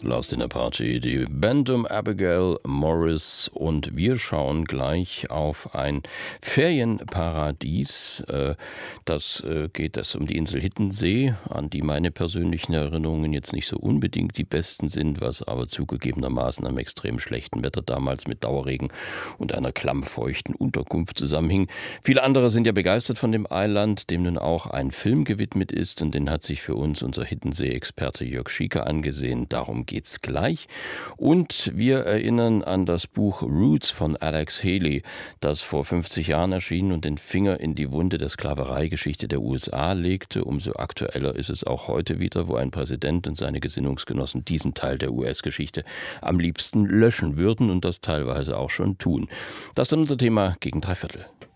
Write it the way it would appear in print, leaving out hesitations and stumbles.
Lost in a Party, die Band um Abigail Morris, und wir schauen gleich auf ein Ferienparadies. Das geht es um die Insel Hiddensee, an die meine persönlichen Erinnerungen jetzt nicht so unbedingt die besten sind, was aber zugegebenermaßen am extrem schlechten Wetter damals mit Dauerregen und einer klammfeuchten Unterkunft zusammenhing. Viele andere sind ja begeistert von dem Eiland, dem nun auch ein Film gewidmet ist, und den hat sich für uns unser Hiddensee-Experte Jörg Schieker angesehen. Darum geht's gleich. Und wir erinnern an das Buch Roots von Alex Haley, das vor 50 Jahren erschien und den Finger in die Wunde der Sklavereigeschichte der USA legte. Umso aktueller ist es auch heute wieder, wo ein Präsident und seine Gesinnungsgenossen diesen Teil der US-Geschichte am liebsten löschen würden und das teilweise auch schon tun. Das ist unser Thema gegen 3/4.